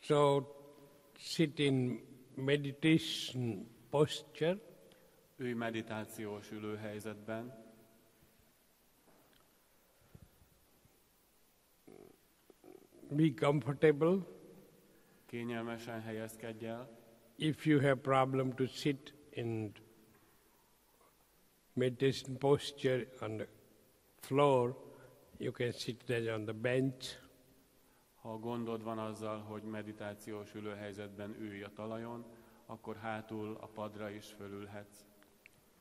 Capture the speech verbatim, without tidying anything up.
So sit in meditation posture. Ülj meditációs ülőhelyzetben. Be comfortable. Kényelmesen helyezkedj el. If you have problem to sit in meditation posture on the floor, you can sit there on the bench. Ha gondod van azzal, hogy meditációs ülőhelyzetben ülj a talajon, akkor hátul a padra is fölülhetsz.